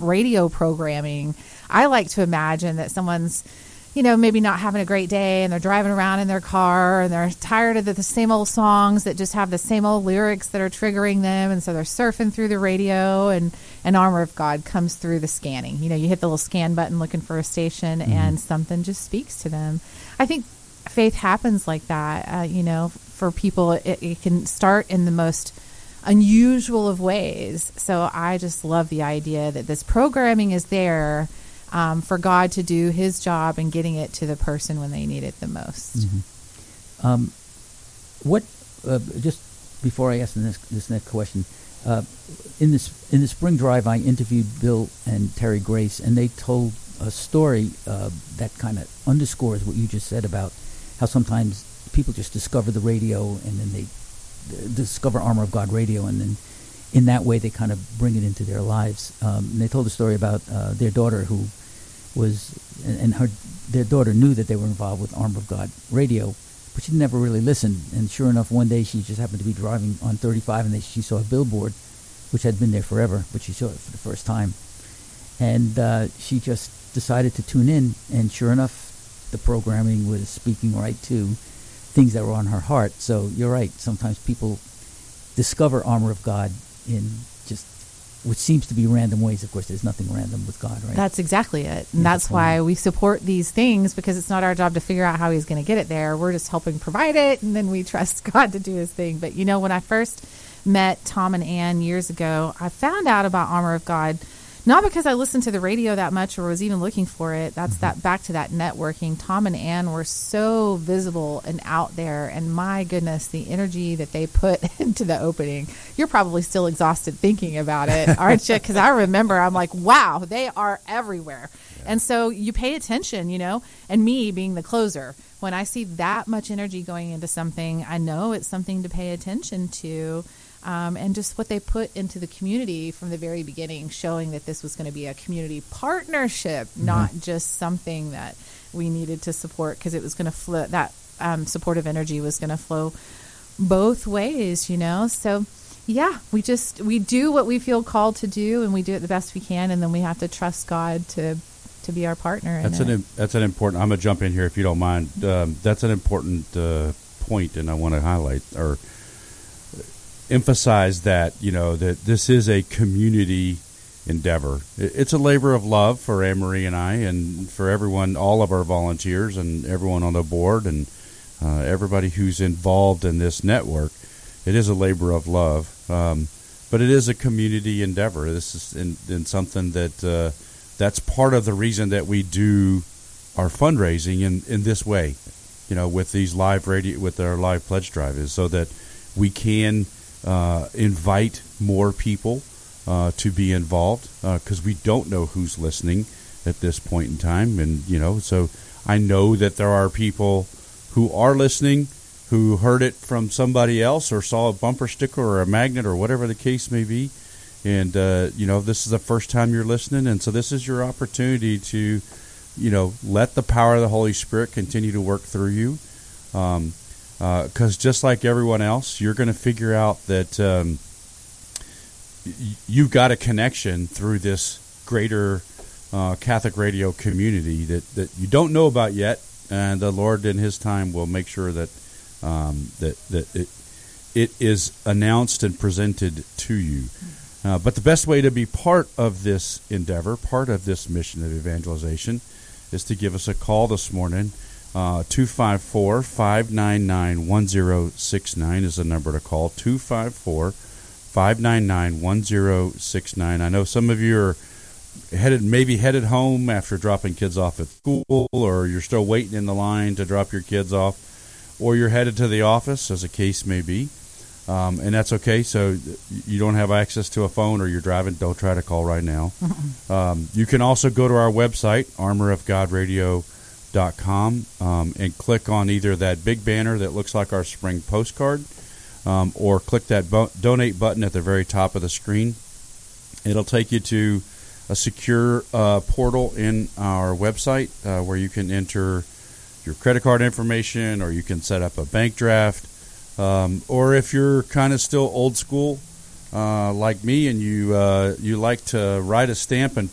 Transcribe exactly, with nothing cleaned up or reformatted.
radio programming, I like to imagine that someone's, you know, maybe not having a great day and they're driving around in their car and they're tired of the, the same old songs that just have the same old lyrics that are triggering them. And so they're surfing through the radio, and an Armor of God comes through the scanning. You know, you hit the little scan button looking for a station, mm-hmm. and something just speaks to them. I think faith happens like that. Uh, you know, for people, it, it can start in the most unusual of ways. So I just love the idea that this programming is there Um, for God to do his job in getting it to the person when they need it the most. Mm-hmm. Um, what, uh, just before I ask this, this next question, uh, in this in the spring drive, I interviewed Bill and Terry Grace, and they told a story uh, that kind of underscores what you just said about how sometimes people just discover the radio, and then they uh, discover Armor of God radio, and then in that way they kind of bring it into their lives. Um, and they told a story about uh, their daughter who was, and, and her, their daughter knew that they were involved with Armor of God radio, but she never really listened. And sure enough, one day she just happened to be driving on thirty-five, and they, she saw a billboard, which had been there forever, but she saw it for the first time. And uh, she just decided to tune in, and sure enough, the programming was speaking right to things that were on her heart. So you're right, sometimes people discover Armor of God in just which seems to be random ways. Of course, there's nothing random with God, right? That's exactly it. And that's why we support these things, because it's not our job to figure out how he's going to get it there. We're just helping provide it, and then we trust God to do his thing. But, you know, when I first met Tom and Ann years ago, I found out about Armor of God not because I listened to the radio that much or was even looking for it. That's mm-hmm. that back to that networking. Tom and Ann were so visible and out there, and my goodness, the energy that they put into the opening. You're probably still exhausted thinking about it, aren't you? Because I remember, I'm like, wow, they are everywhere. Yeah. And so you pay attention, you know, and me being the closer, when I see that much energy going into something, I know it's something to pay attention to. Um, and just what they put into the community from the very beginning, showing that this was going to be a community partnership, mm-hmm. not just something that we needed to support, because it was going to flow, that um, supportive energy was going to flow both ways, you know. So, yeah, we just, we do what we feel called to do, and we do it the best we can, and then we have to trust God to to be our partner. That's in an it. That's an important, I'm going to jump in here if you don't mind. Um, that's an important uh, point, and I want to highlight, or emphasize that, you know, that this is a community endeavor. It's a labor of love for Anne Marie and I, and for everyone, all of our volunteers and everyone on the board, and uh, everybody who's involved in this network. It is a labor of love, um, but it is a community endeavor. This is in, in something that uh, that's part of the reason that we do our fundraising in, in this way, you know, with these live radio, with our live pledge drive, is so that we can Uh, invite more people uh, to be involved, because uh, we don't know who's listening at this point in time. And, you know, so I know that there are people who are listening who heard it from somebody else, or saw a bumper sticker or a magnet or whatever the case may be. And, uh, you know, this is the first time you're listening. And so this is your opportunity to, you know, let the power of the Holy Spirit continue to work through you. Um Because uh, just like everyone else, you're going to figure out that um, y- you've got a connection through this greater uh, Catholic radio community that, that you don't know about yet, and the Lord in His time will make sure that um, that that it it is announced and presented to you. Uh, but the best way to be part of this endeavor, part of this mission of evangelization, is to give us a call this morning. Uh, two five four, five nine nine, one zero six nine is the number to call. two five four, five nine nine, one zero six nine. I know some of you are headed, maybe headed home after dropping kids off at school, or you're still waiting in the line to drop your kids off, or you're headed to the office, as the case may be. Um, and that's okay. So you don't have access to a phone, or you're driving, don't try to call right now. Um, you can also go to our website, armor of god radio dot com, um, and click on either that big banner that looks like our spring postcard, um, or click that bo- donate button at the very top of the screen. It'll take you to a secure uh, portal in our website uh, where you can enter your credit card information, or you can set up a bank draft, um, or if you're kind of still old school uh, like me, and you uh, you like to write a stamp and